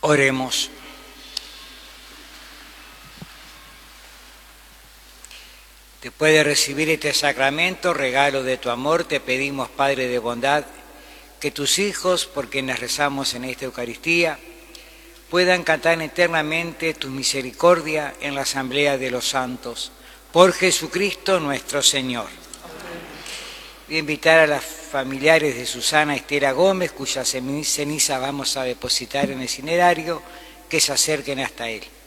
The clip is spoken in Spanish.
Oremos. Después de recibir este sacramento, regalo de tu amor, te pedimos, Padre de bondad, que tus hijos, por quienes rezamos en esta Eucaristía, puedan cantar eternamente tu misericordia en la asamblea de los santos. Por Jesucristo nuestro Señor. Voy a invitar a las familiares de Susana Estera Gómez, cuya ceniza vamos a depositar en el cinerario, que se acerquen hasta él.